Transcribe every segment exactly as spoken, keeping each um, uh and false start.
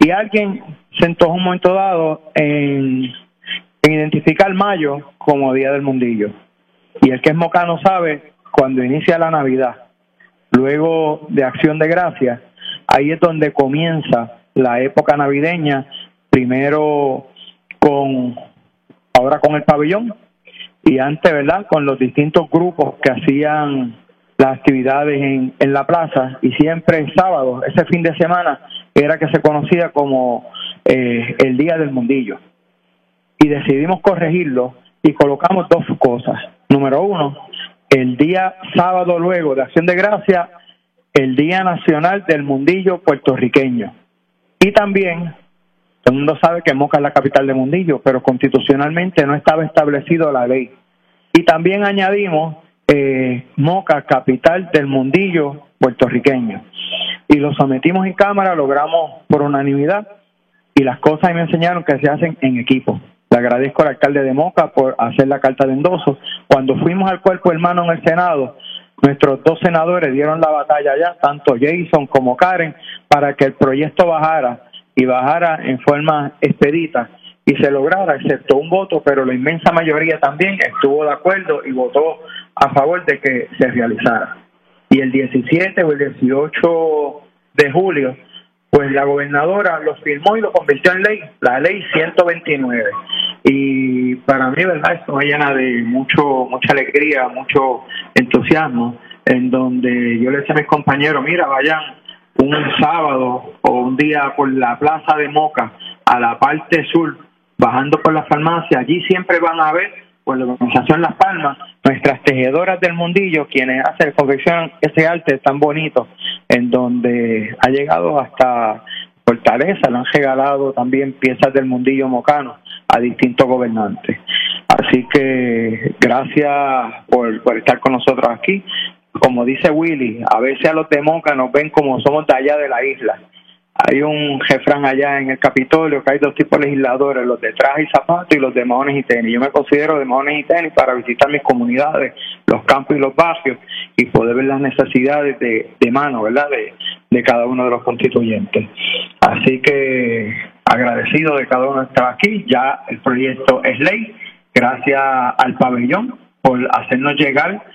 Y alguien se antojó un momento dado en, en identificar mayo como Día del Mundillo. Y el que es mocano sabe, cuando inicia la Navidad, luego de Acción de Gracias, ahí es donde comienza la época navideña, primero con, ahora con el pabellón, y antes, ¿verdad?, con los distintos grupos que hacían las actividades en, en la plaza, y siempre el sábado, ese fin de semana, era que se conocía como eh, el Día del Mundillo. Y decidimos corregirlo y colocamos dos cosas. Número uno, el día sábado luego de Acción de Gracias, el Día Nacional del Mundillo puertorriqueño. Y también, todo el mundo sabe que Moca es la capital de Mundillo, pero constitucionalmente no estaba establecido la ley. Y también añadimos eh, Moca, capital del Mundillo puertorriqueño. Y lo sometimos en Cámara, logramos por unanimidad, y las cosas me enseñaron que se hacen en equipo. Le agradezco al alcalde de Moca por hacer la carta de endoso. Cuando fuimos al cuerpo hermano en el Senado, nuestros dos senadores dieron la batalla allá, tanto Jason como Karen, para que el proyecto bajara y bajara en forma expedita y se lograra, excepto un voto, pero la inmensa mayoría también estuvo de acuerdo y votó a favor de que se realizara. Y el diecisiete o el dieciocho de julio, pues la gobernadora lo firmó y lo convirtió en ley, la ley ciento veintinueve. Y para mí, ¿verdad?, esto me llena de mucho mucha alegría, mucho entusiasmo, en donde yo le decía a mis compañeros, mira, vayan un sábado o un día por la plaza de Moca, a la parte sur, bajando por la farmacia, allí siempre van a ver, por la organización Las Palmas, nuestras tejedoras del Mundillo, quienes hacen, confeccionan ese arte tan bonito, en donde ha llegado hasta Fortaleza, le han regalado también piezas del Mundillo mocano a distintos gobernantes. Así que gracias por, por estar con nosotros aquí. Como dice Willy, a veces a los de Moca nos ven como somos de allá de la isla. Hay un refrán allá en el Capitolio que hay dos tipos de legisladores, los de traje y zapatos y los de maones y tenis. Yo me considero de maones y tenis para visitar mis comunidades, los campos y los barrios, y poder ver las necesidades de, de mano, ¿verdad?, de, de cada uno de los constituyentes. Así que agradecido de cada uno de estar aquí. Ya el proyecto es ley, gracias al pabellón por hacernos llegar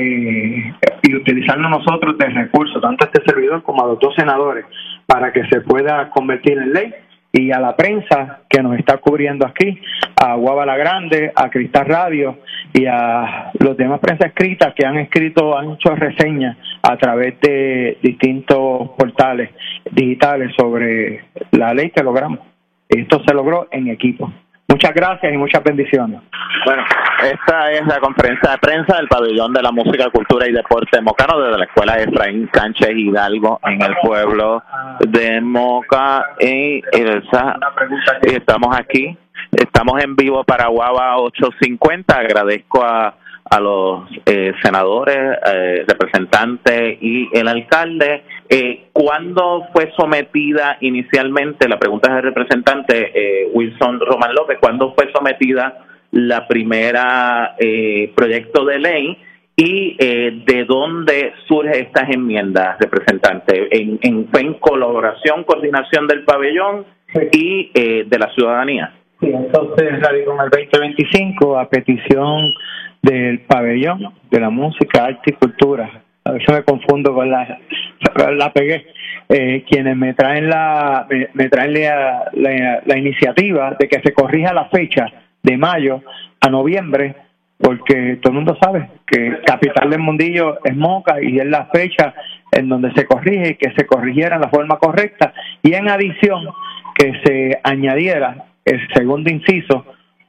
eh, y utilizarnos nosotros de recursos, tanto a este servidor como a los dos senadores, para que se pueda convertir en ley, y a la prensa que nos está cubriendo aquí, a Guava Grande, a Cristal Radio y a los demás prensa escritas que han escrito, han hecho reseñas a través de distintos portales digitales sobre la ley que logramos. Esto se logró en equipo. Muchas gracias y muchas bendiciones. Bueno, esta es la conferencia de prensa del Pabellón de la Música, Cultura y Deporte Mocano desde la Escuela Efraín Sánchez Hidalgo en el pueblo de Moca. Y esa, estamos aquí, estamos en vivo para Guava ochocientos cincuenta. Agradezco a, a los eh, senadores, eh, representantes y el alcalde. Eh, ¿Cuándo fue sometida inicialmente, la pregunta es del representante eh, Wilson Román López, ¿cuándo fue sometida la primera eh, proyecto de ley y eh, de dónde surgen estas enmiendas, representante? ¿En, en, ¿Fue en colaboración, coordinación del pabellón y eh, de la ciudadanía? Sí, entonces radicó en el veinte veinticinco a petición del pabellón de la música, arte y cultura. A veces me confundo con la, la pegué, eh, quienes me traen la me, me traen la, la, la iniciativa de que se corrija la fecha de mayo a noviembre, porque todo el mundo sabe que capital del Mundillo es Moca y es la fecha en donde se corrige y que se corrigiera en la forma correcta, y en adición que se añadiera el segundo inciso,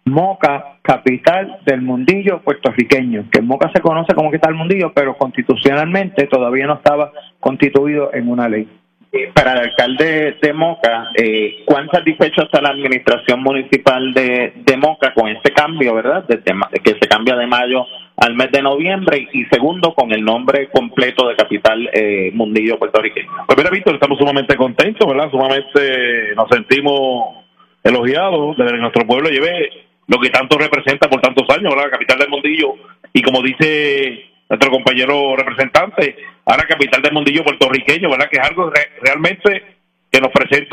Moca, capital del Mundillo puertorriqueño, que Moca se conoce como capital del Mundillo, pero constitucionalmente todavía no estaba constituido en una ley. Para el alcalde de Moca, eh, ¿cuán satisfecho está la administración municipal de, de Moca con este cambio, verdad? Desde, que se cambia de mayo al mes de noviembre, y segundo, con el nombre completo de capital eh, Mundillo puertorriqueño? Pues mira, Víctor, estamos sumamente contentos, ¿verdad? Sumamente nos sentimos elogiados de que nuestro pueblo lleve lo que tanto representa por tantos años, ¿verdad? Capital del Mundillo, y como dice nuestro compañero representante, ahora capital del Mundillo puertorriqueño, ¿verdad? Que es algo re realmente que nos presenta